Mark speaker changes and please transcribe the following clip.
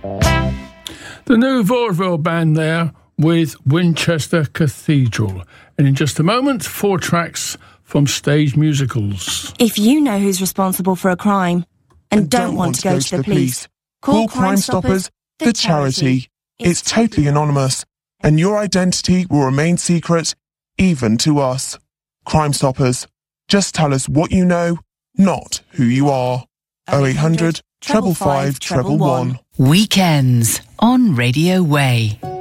Speaker 1: The new vaudeville band there with Winchester Cathedral. And in just a moment, 4 tracks from stage musicals.
Speaker 2: If you know who's responsible for a crime and don't want to go to the police, call Crime Stoppers, the charity. It's totally anonymous, and your identity will remain secret, even to us. Crime Stoppers. Just tell us what you know, not who you are. 0800 555 111.
Speaker 3: Weekends on Radio Way.